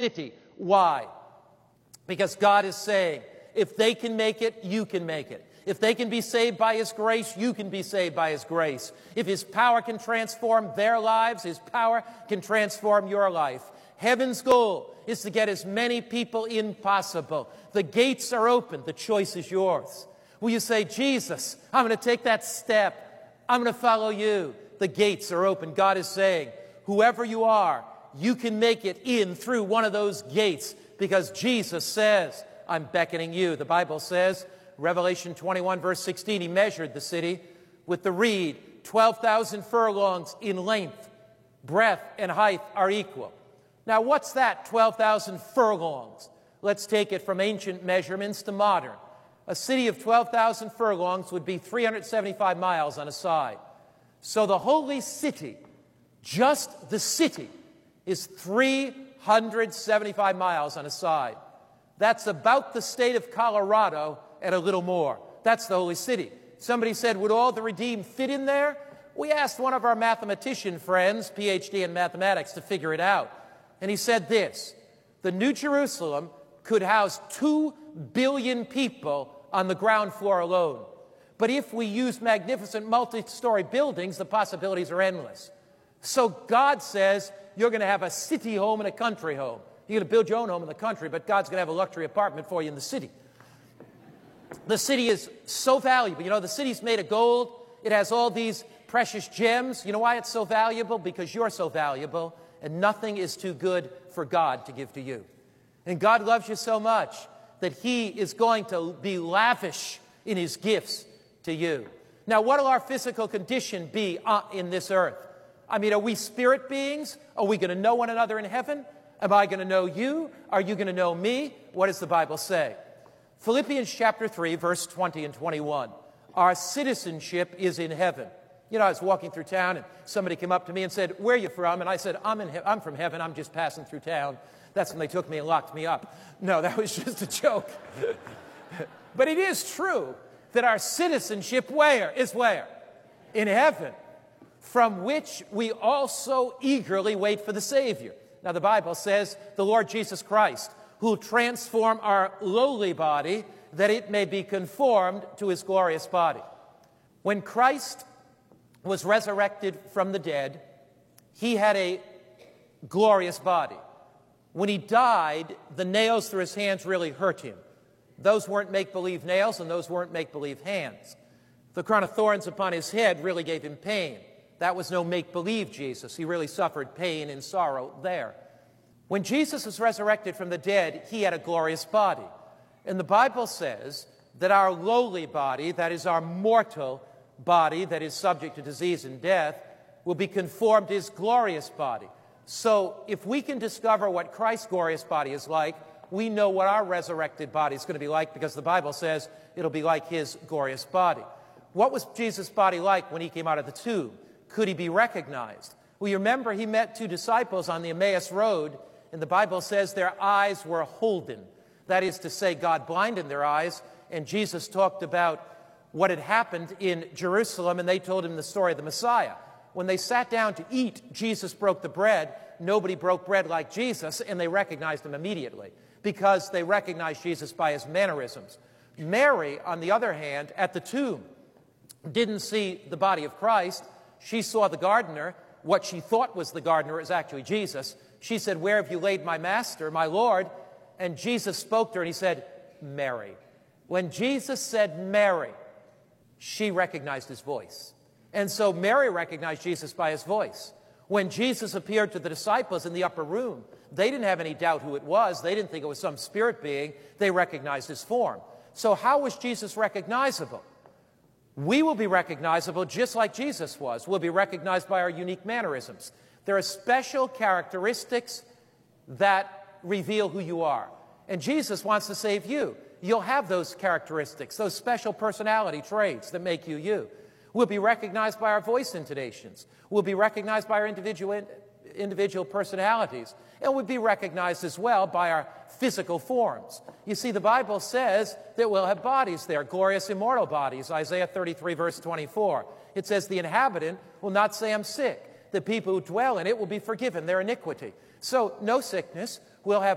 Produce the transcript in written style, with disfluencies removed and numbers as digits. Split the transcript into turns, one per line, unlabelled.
city. Why? Because God is saying, if they can make it, you can make it. If they can be saved by His grace, you can be saved by His grace. If His power can transform their lives, His power can transform your life. Heaven's goal is to get as many people in possible. The gates are open. The choice is yours. Will you say, Jesus, I'm going to take that step. I'm going to follow you. The gates are open. God is saying, whoever you are, you can make it in through one of those gates because Jesus says, I'm beckoning you. The Bible says, Revelation 21, verse 16, He measured the city with the reed. 12,000 furlongs in length, breadth, and height are equal. Now, what's that, 12,000 furlongs? Let's take it from ancient measurements to modern. A city of 12,000 furlongs would be 375 miles on a side. So the holy city, just the city, is 375 miles on a side. That's about the state of Colorado and a little more. That's the holy city. Somebody said, would all the redeemed fit in there? We asked one of our mathematician friends, PhD in mathematics, to figure it out. And he said this, the New Jerusalem could house 2 billion people on the ground floor alone. But if we use magnificent multi-story buildings, the possibilities are endless. So God says you're going to have a city home and a country home. You're going to build your own home in the country, but God's going to have a luxury apartment for you in the city. The city is so valuable. You know, the city's made of gold. It has all these precious gems. You know why it's so valuable? Because you're so valuable, and nothing is too good for God to give to you. And God loves you so much that He is going to be lavish in His gifts to you. Now, what will our physical condition be in this earth? I mean, are we spirit beings? Are we going to know one another in heaven? Am I going to know you? Are you going to know me? What does the Bible say? Philippians chapter 3, verse 20 and 21. Our citizenship is in heaven. You know, I was walking through town and somebody came up to me and said, where are you from? And I said, I'm from heaven. I'm just passing through town. That's when they took me and locked me up. No, that was just a joke. But it is true that our citizenship is where? In heaven, from which we also eagerly wait for the Savior. Now, the Bible says the Lord Jesus Christ, who will transform our lowly body that it may be conformed to His glorious body. When Christ was resurrected from the dead, He had a glorious body. When He died, the nails through His hands really hurt Him. Those weren't make-believe nails, and those weren't make-believe hands. The crown of thorns upon His head really gave Him pain. That was no make-believe Jesus. He really suffered pain and sorrow there. When Jesus was resurrected from the dead, He had a glorious body. And the Bible says that our lowly body, that is our mortal body that is subject to disease and death, will be conformed to His glorious body. So if we can discover what Christ's glorious body is like, we know what our resurrected body is going to be like because the Bible says it'll be like His glorious body. What was Jesus' body like when He came out of the tomb? Could He be recognized? Well, you remember He met 2 disciples on the Emmaus Road, and the Bible says their eyes were holden. That is to say, God blinded their eyes, and Jesus talked about what had happened in Jerusalem, and they told Him the story of the Messiah. When they sat down to eat, Jesus broke the bread. Nobody broke bread like Jesus, and they recognized Him immediately because they recognized Jesus by His mannerisms. Mary, on the other hand, at the tomb, didn't see the body of Christ. She saw the gardener. What she thought was the gardener is actually Jesus. She said, where have you laid my master, my Lord? And Jesus spoke to her and He said, Mary. When Jesus said Mary, she recognized His voice. And so Mary recognized Jesus by His voice. When Jesus appeared to the disciples in the upper room, they didn't have any doubt who it was. They didn't think it was some spirit being. They recognized His form. So how was Jesus recognizable? We will be recognizable just like Jesus was. We'll be recognized by our unique mannerisms. There are special characteristics that reveal who you are. And Jesus wants to save you. You'll have those characteristics, those special personality traits that make you you. We'll be recognized by our voice intonations. We'll be recognized by our individual personalities. And we'll be recognized as well by our physical forms. You see, the Bible says that we'll have bodies there, glorious immortal bodies, Isaiah 33, verse 24. It says the inhabitant will not say, I'm sick. The people who dwell in it will be forgiven their iniquity. So no sickness. We'll have